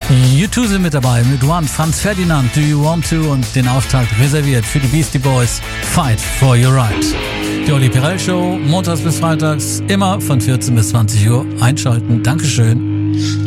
U2 sind mit dabei, mit One, Franz Ferdinand, Do You Want To und den Auftakt reserviert für die Beastie Boys, Fight For Your Right. Die Olli Pirell Show, montags bis freitags, immer von 14 bis 20 Uhr einschalten. Dankeschön.